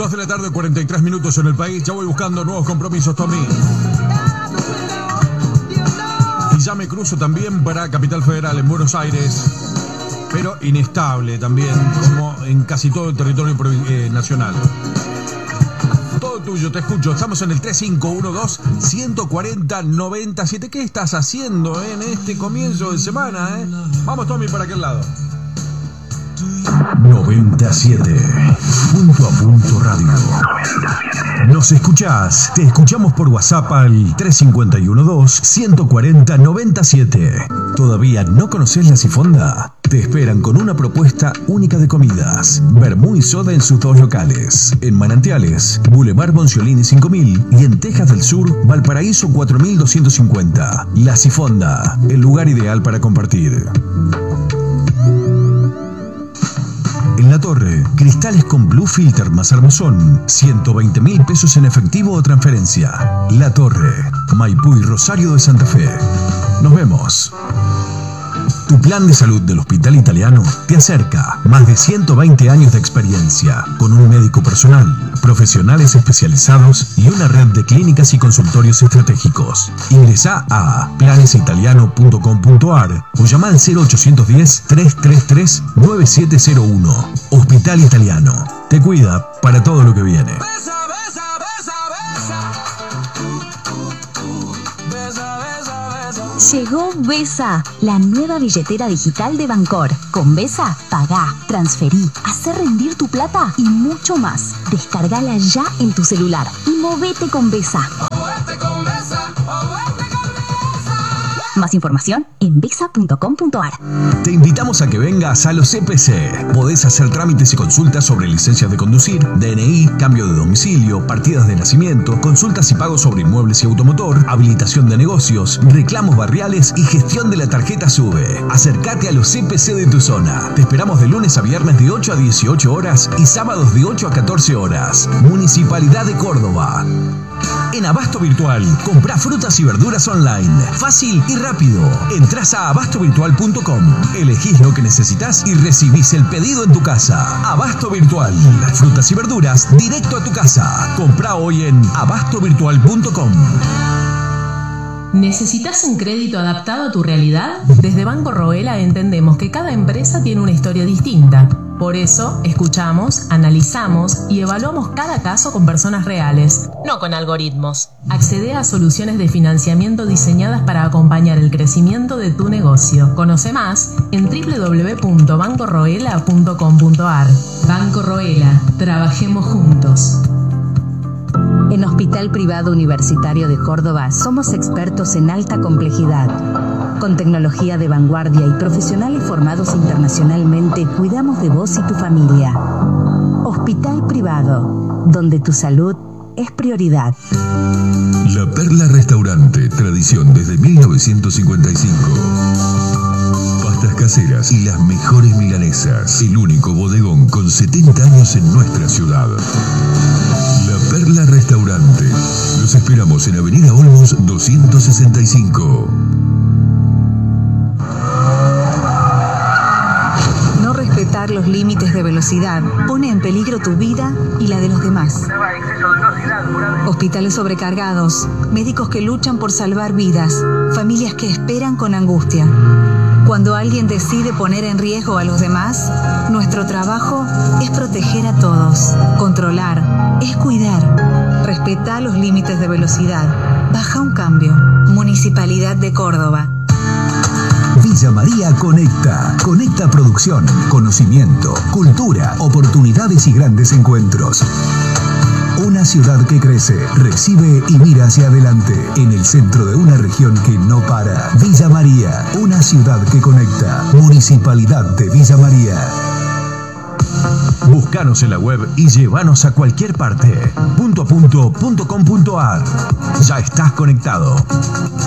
2 de la tarde, 43 minutos en el país. Ya voy buscando nuevos compromisos, Tommy. Y ya me cruzo también para Capital Federal, en Buenos Aires. Pero inestable también, como en casi todo el territorio nacional. Todo tuyo, te escucho. Estamos en el 3512-140-97. ¿Qué estás haciendo en este comienzo de semana? Vamos, Tommy, para aquel lado. 97. Punto a punto radio. ¿Nos escuchás? Te escuchamos por WhatsApp al 3512-140-97. ¿Todavía no conocés La Sifonda? Te esperan con una propuesta única de comidas. Vermú y soda en sus dos locales. En Manantiales, Boulevard Bonciolini 5000 y en Tejas del Sur, Valparaíso 4250. La Sifonda, el lugar ideal para compartir. En La Torre, cristales con Blue Filter más armazón, 120.000 pesos en efectivo o transferencia. La Torre, Maipú y Rosario de Santa Fe. Nos vemos. Tu plan de salud del Hospital Italiano te acerca más de 120 años de experiencia, con un médico personal, profesionales especializados y una red de clínicas y consultorios estratégicos. Ingresá a planesitaliano.com.ar o llama al 0810-333-9701. Hospital Italiano. Te cuida para todo lo que viene. Llegó Vesa, la nueva billetera digital de Bancor. Con Vesa, pagá, transferí, hacé rendir tu plata y mucho más. Descargala ya en tu celular y movete con Vesa. Más información en vesa.com.ar. Te invitamos a que vengas a los CPC. Podés hacer trámites y consultas sobre licencias de conducir, DNI, cambio de domicilio, partidas de nacimiento, consultas y pagos sobre inmuebles y automotor, habilitación de negocios, reclamos barriales y gestión de la tarjeta SUBE. Acércate a los CPC de tu zona. Te esperamos de lunes a viernes de 8 a 18 horas y sábados de 8 a 14 horas. Municipalidad de Córdoba. En Abasto Virtual, comprá frutas y verduras online. Fácil y rápido. Entrás a abastovirtual.com, elegís lo que necesitas y recibís el pedido en tu casa. Abasto Virtual. Frutas y verduras directo a tu casa. Comprá hoy en abastovirtual.com. ¿Necesitas un crédito adaptado a tu realidad? Desde Banco Roela entendemos que cada empresa tiene una historia distinta. Por eso, escuchamos, analizamos y evaluamos cada caso con personas reales, no con algoritmos. Accede a soluciones de financiamiento diseñadas para acompañar el crecimiento de tu negocio. Conoce más en www.bancoroela.com.ar. Banco Roela, trabajemos juntos. En Hospital Privado Universitario de Córdoba somos expertos en alta complejidad. Con tecnología de vanguardia y profesionales formados internacionalmente, cuidamos de vos y tu familia. Hospital Privado, donde tu salud es prioridad. La Perla Restaurante, tradición desde 1955. Pastas caseras y las mejores milanesas. El único bodegón con 70 años en nuestra ciudad. La Perla Restaurante. Los esperamos en Avenida Olmos 265. No respetar los límites de velocidad pone en peligro tu vida y la de los demás. Hospitales sobrecargados, médicos que luchan por salvar vidas, familias que esperan con angustia. Cuando alguien decide poner en riesgo a los demás, nuestro trabajo es proteger a todos. Controlar es cuidar. Respeta los límites de velocidad. Baja un cambio. Municipalidad de Córdoba. Villa María Conecta. Conecta producción, conocimiento, cultura, oportunidades y grandes encuentros. Una ciudad que crece, recibe y mira hacia adelante. En el centro de una región que no para. Villa María, una ciudad que conecta. Municipalidad de Villa María. Búscanos en la web y llévanos a cualquier parte. .a.punto.com.ar. Ya estás conectado.